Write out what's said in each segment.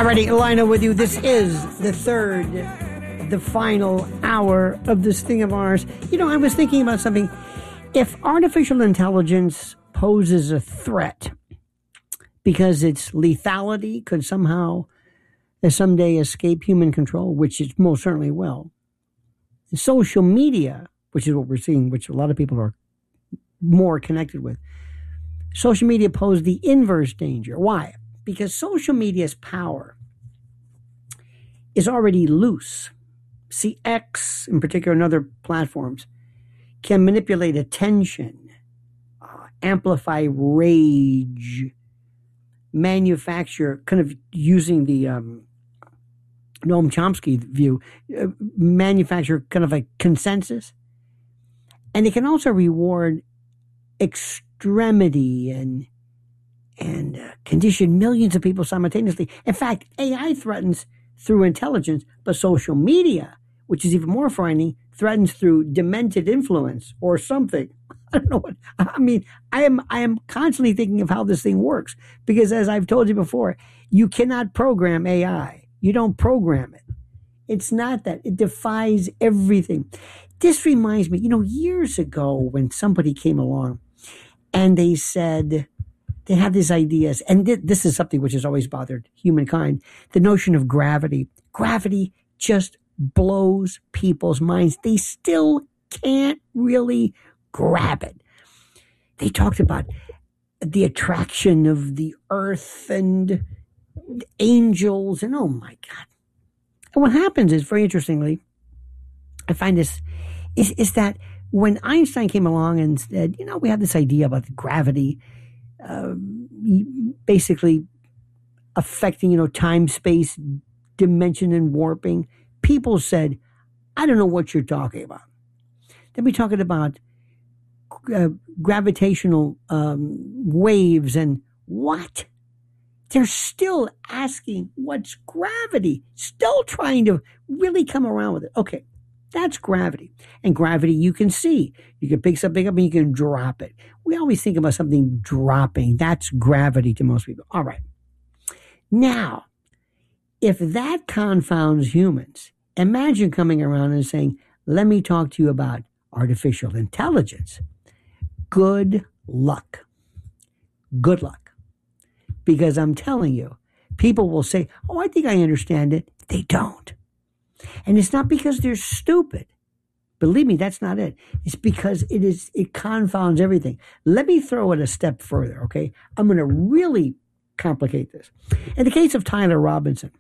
Alrighty, Lionel with you. This is the final hour of this thing of ours. You know, I was thinking about something. If artificial intelligence poses a threat because its lethality could somehow someday escape human control, which it most certainly will, social media, which is what we're seeing, which a lot of people are more connected with, social media pose the inverse danger. Why? Because social media's power is already loose. See, X, in particular, and other platforms, can manipulate attention, amplify rage, manufacture, kind of using the Noam Chomsky view, manufacture kind of a consensus. And it can also reward extremity and condition millions of people simultaneously. In fact, AI threatens through intelligence, but social media, which is even more frightening, threatens through demented influence or something. I don't know what, I mean, I am constantly thinking of how this thing works, because as I've told you before, you cannot program AI. You don't program it. It's not that. It defies everything. This reminds me, you know, years ago when somebody came along and they said, they have these ideas, and this is something which has always bothered humankind, the notion of gravity. Gravity just blows people's minds. They still can't really grab it. They talked about the attraction of the earth and angels, and oh my God. And what happens is, very interestingly, I find this, is that when Einstein came along and said, you know, we have this idea about gravity, basically affecting, you know, time, space, dimension, and warping, people said, I don't know what you're talking about. Then we talking about gravitational waves and what? They're still asking what's gravity, still trying to really come around with it. Okay, that's gravity. And gravity you can see. You can pick something up and you can drop it. We always think about something dropping. That's gravity to most people. All right. Now, if that confounds humans, imagine coming around and saying, let me talk to you about artificial intelligence. Good luck. Good luck. Because I'm telling you, people will say, oh, I think I understand it. They don't. And it's not because they're stupid. Believe me, that's not it. It's because it confounds everything. Let me throw it a step further, okay? I'm going to really complicate this. In the case of Tyler Robinson,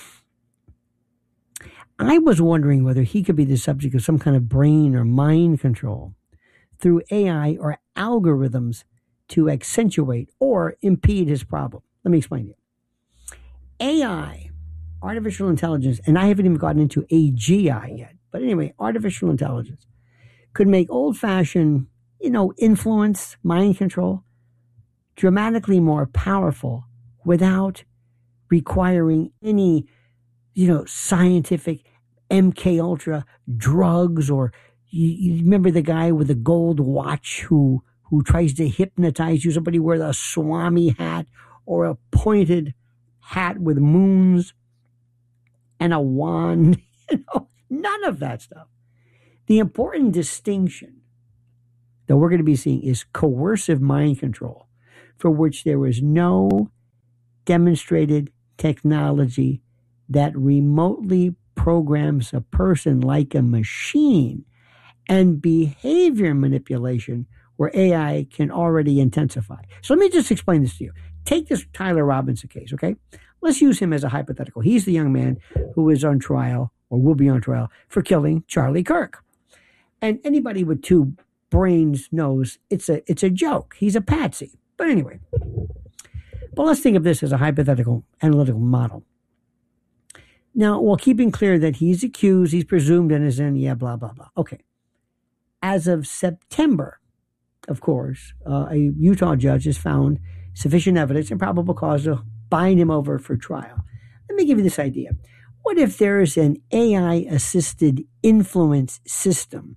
I was wondering whether he could be the subject of some kind of brain or mind control through AI or algorithms to accentuate or impede his problem. Let me explain it. AI, artificial intelligence, and I haven't even gotten into AGI yet, but anyway, artificial intelligence could make old-fashioned, you know, influence, mind control, dramatically more powerful without requiring any, you know, scientific MK Ultra drugs, or you remember the guy with the gold watch who tries to hypnotize you, somebody wears a Swami hat or a pointed hat with moons and a wand, you know, none of that stuff. The important distinction that we're going to be seeing is coercive mind control, for which there is no demonstrated technology that remotely programs a person like a machine, and behavior manipulation where AI can already intensify. So let me just explain this to you. Take this Tyler Robinson case, okay? Let's use him as a hypothetical. He's the young man who is on trial, or will be on trial, for killing Charlie Kirk. And anybody with two brains knows it's a joke. He's a patsy. But anyway, but let's think of this as a hypothetical analytical model. Now, while keeping clear that he's accused, he's presumed innocent, yeah, blah, blah, blah. Okay. As of September, of course, a Utah judge has found sufficient evidence and probable cause to bind him over for trial. Let me give you this idea. What if there is an AI-assisted influence system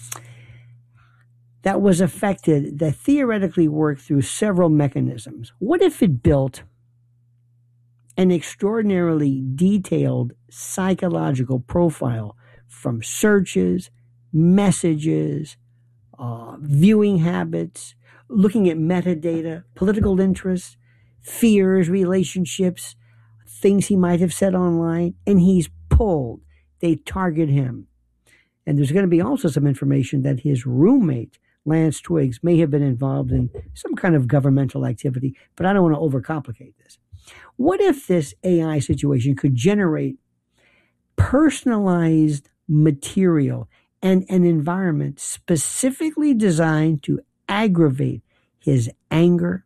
that was affected, that theoretically worked through several mechanisms? What if it built an extraordinarily detailed psychological profile from searches, messages, viewing habits, looking at metadata, political interests, fears, relationships, things he might have said online, and he's pulled. They target him. And there's going to be also some information that his roommate, Lance Twiggs, may have been involved in some kind of governmental activity, but I don't want to overcomplicate this. What if this AI situation could generate personalized material and an environment specifically designed to aggravate his anger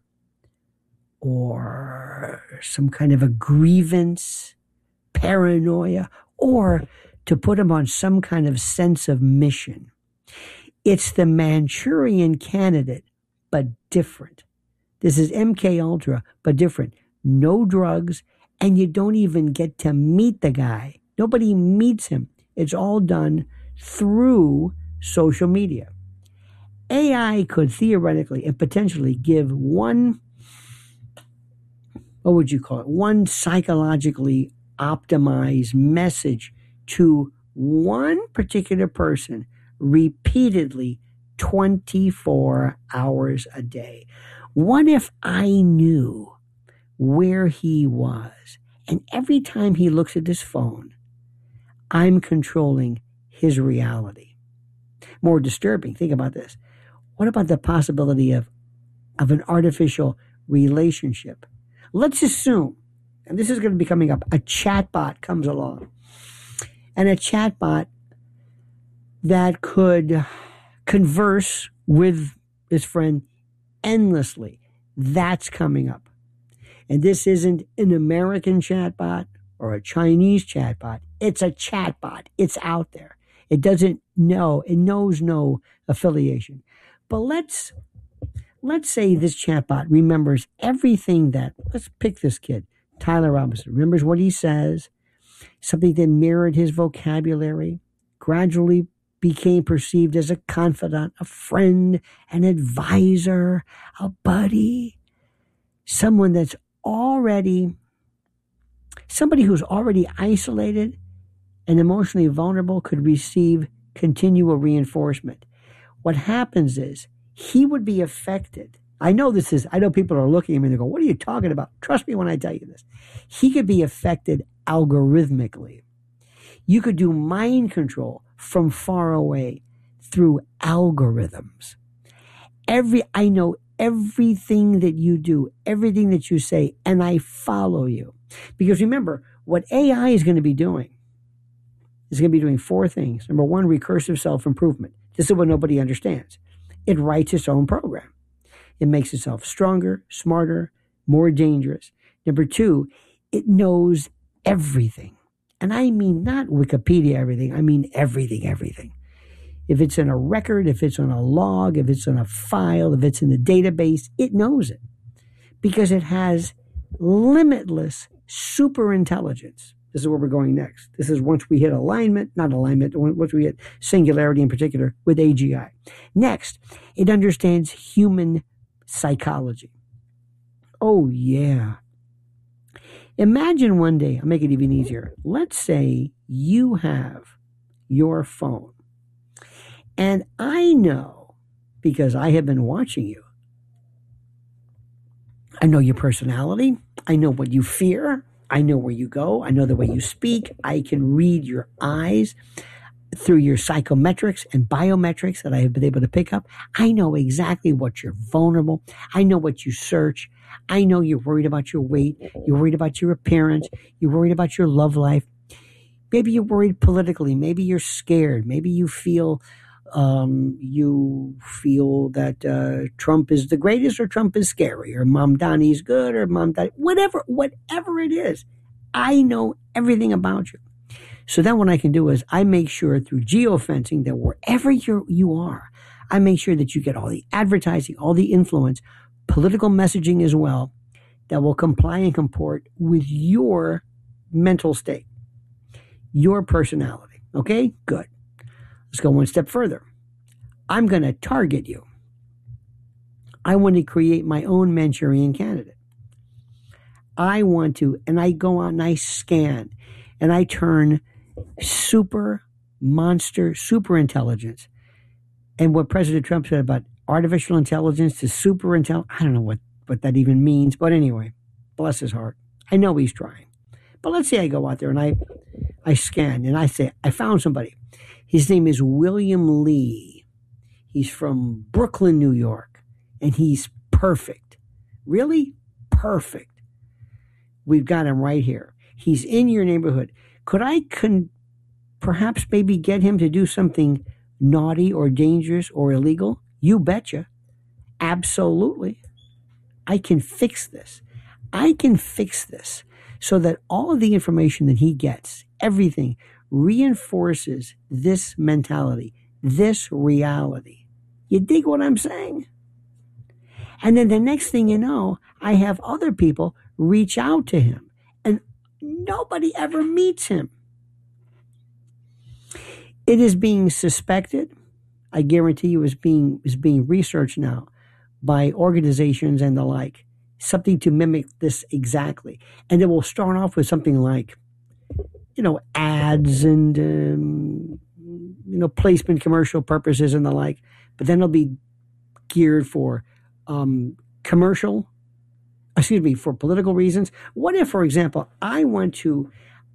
or some kind of a grievance, paranoia, or to put him on some kind of sense of mission? It's the Manchurian Candidate, but different. This is MK Ultra, but different. No drugs, and you don't even get to meet the guy. Nobody meets him. It's all done through social media. AI could theoretically and potentially give one psychologically optimized message to one particular person repeatedly 24 hours a day. What if I knew where he was, and every time he looks at his phone, I'm controlling his reality? More disturbing, think about this. What about the possibility of an artificial relationship? Let's assume, and this is going to be coming up, a chatbot comes along, and a chatbot that could converse with his friend endlessly. That's coming up. And this isn't an American chatbot or a Chinese chatbot. It's a chatbot. It's out there. It doesn't know. It knows no affiliation. But let's say this chatbot remembers everything that, let's pick this kid, Tyler Robinson, remembers what he says, something that mirrored his vocabulary, gradually became perceived as a confidant, a friend, an advisor, a buddy, somebody who's already isolated and emotionally vulnerable could receive continual reinforcement. What happens is he would be affected. I know people are looking at me and they go, what are you talking about? Trust me when I tell you this. He could be affected algorithmically. You could do mind control from far away through algorithms. I know everything that you do, everything that you say, and I follow you. Because remember, what AI is going to be doing is going to be doing four things. Number one, recursive self-improvement. This is what nobody understands. It writes its own program. It makes itself stronger, smarter, more dangerous. Number two, it knows everything. And I mean not Wikipedia everything. I mean everything. If it's in a record, if it's on a log, if it's on a file, if it's in a database, it knows it. Because it has limitless super intelligence. This is where we're going next. This is once we hit once we hit singularity in particular with AGI. Next, it understands human psychology. Oh, yeah. Imagine one day, I'll make it even easier. Let's say you have your phone. And I know, because I have been watching you, I know your personality. I know what you fear. I know where you go. I know the way you speak. I can read your eyes through your psychometrics and biometrics that I have been able to pick up. I know exactly what you're vulnerable. I know what you search. I know you're worried about your weight. You're worried about your appearance. You're worried about your love life. Maybe you're worried politically. Maybe you're scared. Maybe you feel that Trump is the greatest, or Trump is scary, or Mamdani is good, or Mamdani, whatever it is. I know everything about you. So then what I can do is I make sure through geofencing that wherever you are, I make sure that you get all the advertising, all the influence, political messaging as well, that will comply and comport with your mental state, your personality. Okay? Good. Let's go one step further. I'm going to target you. I want to create my own Manchurian Candidate. I want to, and I go out and I scan and I turn super intelligence. And what President Trump said about artificial intelligence to super intelligence, I don't know what that even means. But anyway, bless his heart. I know he's trying. But let's say I go out there and I scan and I say, I found somebody. His name is William Lee. He's from Brooklyn, New York. And he's perfect. Really perfect. We've got him right here. He's in your neighborhood. Could I perhaps maybe get him to do something naughty or dangerous or illegal? You betcha. Absolutely. I can fix this. I can fix this so that all of the information that he gets, everything, reinforces this mentality, this reality. You dig what I'm saying? And then the next thing you know, I have other people reach out to him, and nobody ever meets him. It is being suspected. I guarantee you is being researched now by organizations and the like, something to mimic this exactly. And it will start off with something like, ads and, placement, commercial purposes and the like. But then it'll be geared for for political reasons. What if, for example, I want to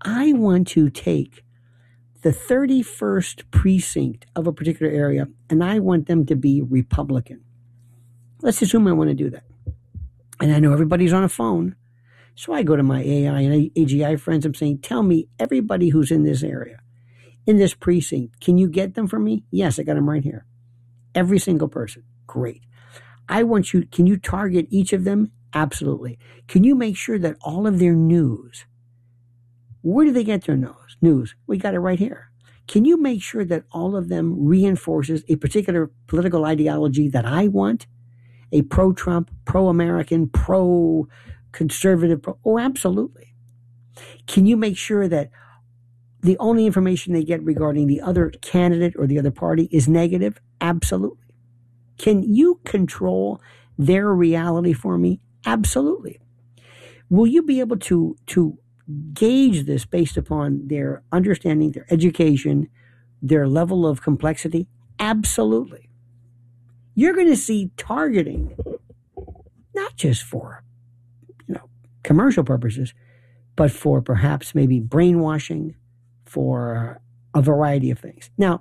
take the 31st precinct of a particular area and I want them to be Republican. Let's assume I want to do that. And I know everybody's on a phone. So I go to my AI and AGI friends. I'm saying, tell me everybody who's in this area, in this precinct. Can you get them for me? Yes, I got them right here. Every single person. Great. Can you target each of them? Absolutely. Can you make sure that all of their news, where do they get their news? We got it right here. Can you make sure that all of them reinforces a particular political ideology that I want? A pro-Trump, pro-American, pro-conservative. Oh, absolutely. Can you make sure that the only information they get regarding the other candidate or the other party is negative? Absolutely. Can you control their reality for me? Absolutely. Will you be able to gauge this based upon their understanding, their education, their level of complexity? Absolutely. You're going to see targeting, not just for, commercial purposes, but for perhaps maybe brainwashing, for a variety of things. Now,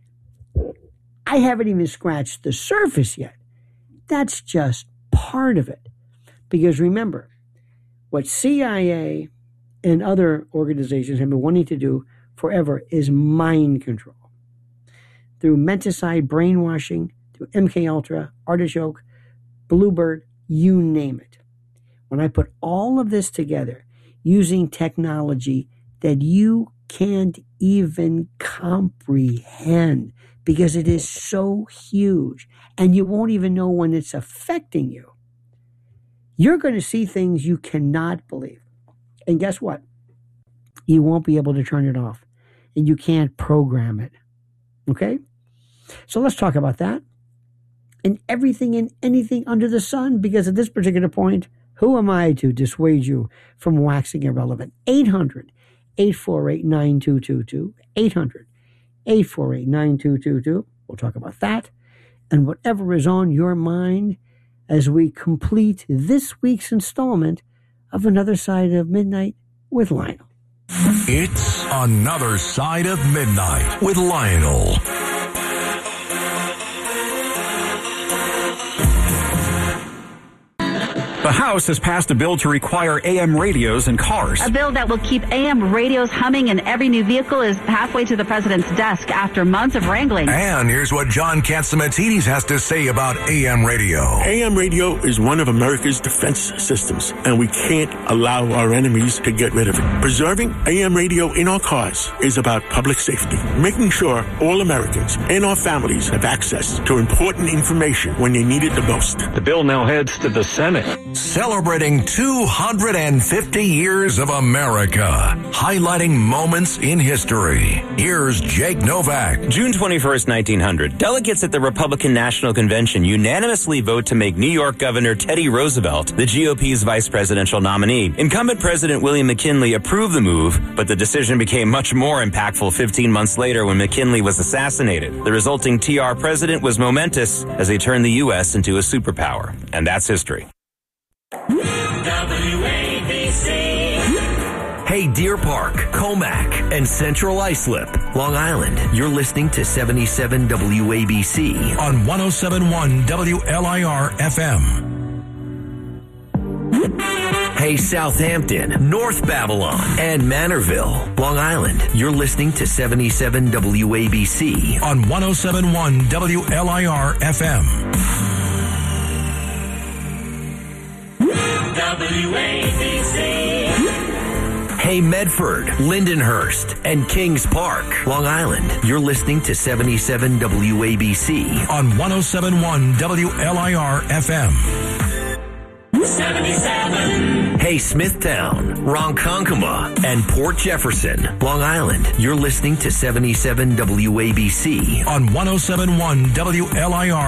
I haven't even scratched the surface yet. That's just part of it. Because remember, what CIA and other organizations have been wanting to do forever is mind control. Through menticide, brainwashing, through MKUltra, Artichoke, Bluebird, you name it. When I put all of this together using technology that you can't even comprehend because it is so huge and you won't even know when it's affecting you, you're going to see things you cannot believe. And guess what? You won't be able to turn it off and you can't program it. Okay? So let's talk about that. And everything and anything under the sun, because at this particular point, who am I to dissuade you from waxing irrelevant? 800-848-9222. 800-848-9222. We'll talk about that and whatever is on your mind as we complete this week's installment of Another Side of Midnight with Lionel. It's Another Side of Midnight with Lionel. The House has passed a bill to require AM radios in cars. A bill that will keep AM radios humming in every new vehicle is halfway to the president's desk after months of wrangling. And here's what John Catsimatidis has to say about AM radio. AM radio is one of America's defense systems, and we can't allow our enemies to get rid of it. Preserving AM radio in our cars is about public safety, making sure all Americans and our families have access to important information when they need it the most. The bill now heads to the Senate. Celebrating 250 years of America, highlighting moments in history. Here's Jake Novak. June 21st, 1900. Delegates at the Republican National Convention unanimously vote to make New York Governor Teddy Roosevelt the GOP's vice presidential nominee. Incumbent President William McKinley approved the move, but the decision became much more impactful 15 months later when McKinley was assassinated. The resulting TR president was momentous as he turned the U.S. into a superpower. And that's history. WABC. Hey, Deer Park, Comac, and Central Islip, Long Island. You're listening to 77 WABC on 107.1 WLIR FM. Hey, Southampton, North Babylon, and Manorville, Long Island. You're listening to 77 WABC on 107.1 WLIR FM. WABC. Hey, Medford, Lindenhurst, and Kings Park, Long Island. You're listening to 77 WABC on 107.1 WLIR FM. 77. Hey, Smithtown, Ronkonkoma, and Port Jefferson, Long Island. You're listening to 77 WABC on 107.1 WLIR